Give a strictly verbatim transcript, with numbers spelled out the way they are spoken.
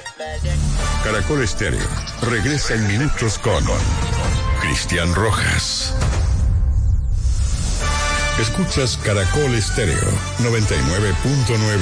Caracol Estéreo regresa en minutos con Cristian Rojas. Escuchas Caracol Estéreo noventa y nueve punto nueve.